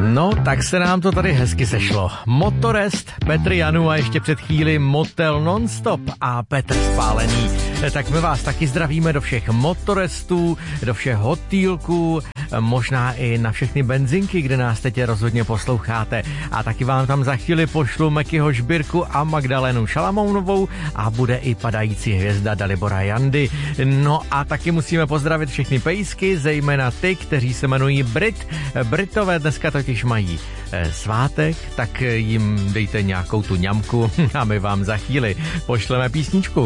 No, tak se nám to tady hezky sešlo. Motorest, Petr Janu a ještě před chvíli Motel Nonstop a Petr Spálený. Tak my vás taky zdravíme do všech motorestů, do všech hotýlků, možná i na všechny benzinky, kde nás teď rozhodně posloucháte. A taky vám tam za chvíli pošlu Mekyho Žbírku a Magdalenu Šalamounovou a bude i padající hvězda Dalibora Jandy. No a taky musíme pozdravit všechny pejsky, zejména ty, kteří se jmenují Brit. Britové dneska totiž mají svátek, tak jim dejte nějakou tu ňamku a my vám za chvíli pošleme písničku.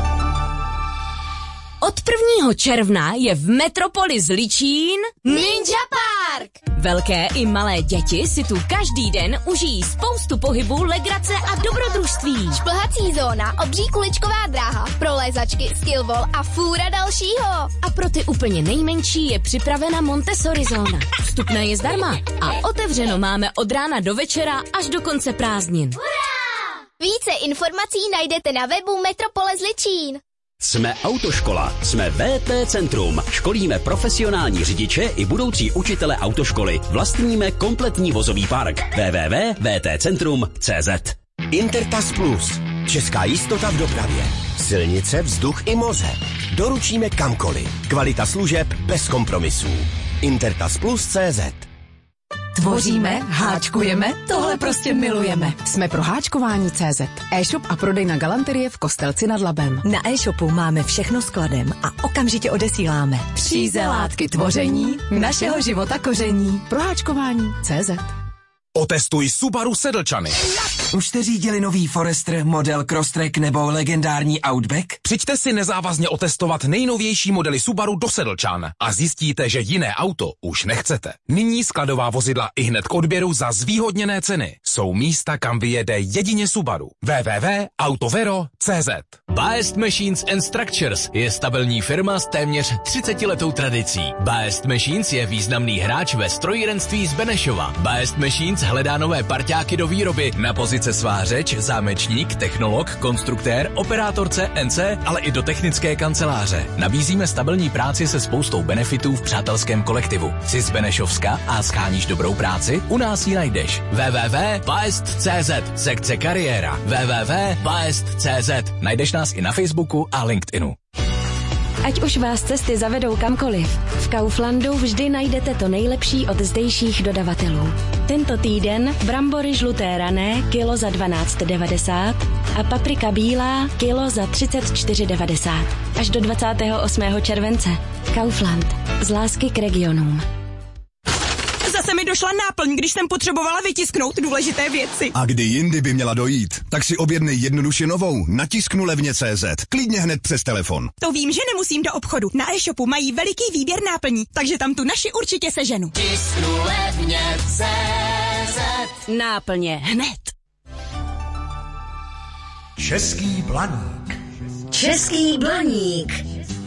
Od 1. června je v Metropoli Zličín Ninja Park. Velké i malé děti si tu každý den užijí spoustu pohybu, legrace a dobrodružství. Šplhací zóna, obří kuličková dráha, prolézačky, skillball a fůra dalšího. A pro ty úplně nejmenší je připravena Montessori zóna. Vstupné je zdarma a otevřeno máme od rána do večera až do konce prázdnin. Hurá! Více informací najdete na webu Metropole Zličín. Jsme autoškola, jsme VT Centrum. Školíme profesionální řidiče i budoucí učitele autoškoly. Vlastníme kompletní vozový park. www.vtcentrum.cz. Intertas Plus. Česká jistota v dopravě. Silnice, vzduch i moře. Doručíme kamkoliv. Kvalita služeb bez kompromisů. Intertasplus.cz. Tvoříme, háčkujeme, tohle prostě milujeme. Jsme pro háčkování.cz. E-shop a prodej na galanterie v Kostelci nad Labem. Na e-shopu máme všechno skladem a okamžitě odesíláme. Příze látky tvoření, našeho života koření. Pro háčkování.cz. Otestuj Subaru Sedlčany. Už jste řídili nový Forester, model Crosstrek nebo legendární Outback? Přijďte si nezávazně otestovat nejnovější modely Subaru do Sedlčan a zjistíte, že jiné auto už nechcete. Nyní skladová vozidla i hned k odběru za zvýhodněné ceny. Jsou místa, kam vyjede jedině Subaru. www.autovero.cz. Baest Machines & Structures je stabilní firma s téměř 30letou tradicí. Baest Machines je významný hráč ve strojírenství z Benešova. Baest Machines hledá nové parťáky do výroby na pozice svářeč, zámečník, technolog, konstruktér, operátor CNC, ale i do technické kanceláře. Nabízíme stabilní práci se spoustou benefitů v přátelském kolektivu. Jsi z Benešovska a scháníš dobrou práci? U nás ji najdeš. www.baest.cz, sekce kariéra. www.baest.cz. Najdeš nás i na Facebooku a LinkedInu. Ať už vás cesty zavedou kamkoliv, v Kauflandu vždy najdete to nejlepší od zdejších dodavatelů. Tento týden brambory žluté rané kilo za 12,90 a paprika bílá kilo za 34,90. Až do 28. července. Kaufland. Z lásky k regionům. Zase mi došla náplň, když jsem potřebovala vytisknout důležité věci. A kdy jindy by měla dojít, tak si objednej jednoduše novou na tisknulevně.cz. Klidně hned přes telefon. To vím, že nemusím do obchodu. Na e-shopu mají veliký výběr náplní, takže tam tu naši určitě seženu. Tisknulevně.cz. Náplně hned. Český blaník. Český blaník.